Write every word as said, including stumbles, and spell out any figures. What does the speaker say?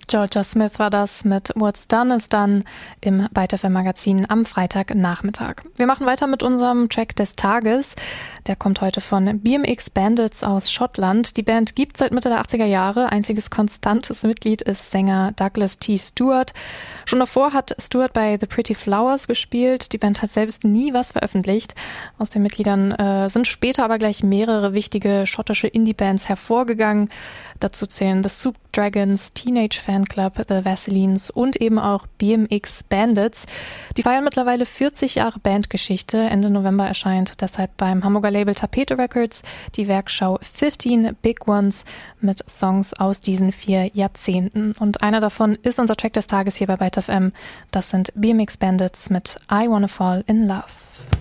Georgia Smith war das mit What's Done is Done im Byte F M Magazin am Freitagnachmittag. Wir machen weiter mit unserem Track des Tages. Der kommt heute von B M X Bandits aus Schottland. Die Band gibt seit Mitte der achtziger Jahre. Einziges konstantes Mitglied ist Sänger Douglas T. Stewart. Schon davor hat Stewart bei The Pretty Flowers gespielt. Die Band hat selbst nie was veröffentlicht. Aus den Mitgliedern äh, sind später aber gleich mehrere wichtige schottische Indie-Bands hervorgegangen. Dazu zählen The Soup Dragons, Teenage Fan Club, The Vaselines und eben auch B M X Bandits. Die feiern mittlerweile vierzig Jahre Bandgeschichte. Ende November erscheint deshalb beim Hamburger Label Tapete Records die Werkschau fifteen Big Ones mit Songs aus diesen vier Jahrzehnten. Und einer davon ist unser Track des Tages hier bei Byte F M. Das sind B M X Bandits mit I Wanna Fall in Love.